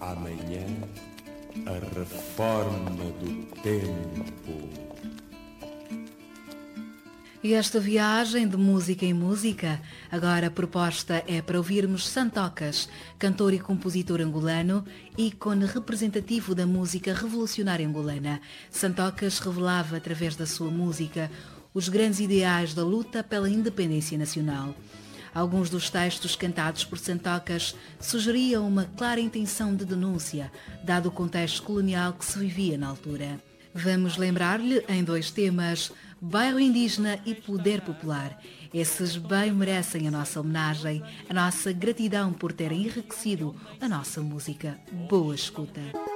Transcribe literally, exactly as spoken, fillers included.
Amanhã, a reforma do tempo. E esta viagem de música em música, agora a proposta é para ouvirmos Santocas, cantor e compositor angolano, ícone representativo da música revolucionária angolana. Santocas revelava através da sua música os grandes ideais da luta pela independência nacional. Alguns dos textos cantados por Santocas sugeriam uma clara intenção de denúncia, dado o contexto colonial que se vivia na altura. Vamos lembrar-lhe, em dois temas, bairro indígena e poder popular. Esses bem merecem a nossa homenagem, a nossa gratidão por terem enriquecido a nossa música. Boa escuta!